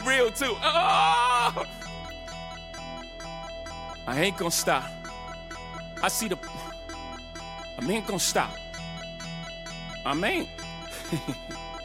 real too. Oh! I ain't gonna stop. I ain't gonna stop. I ain't.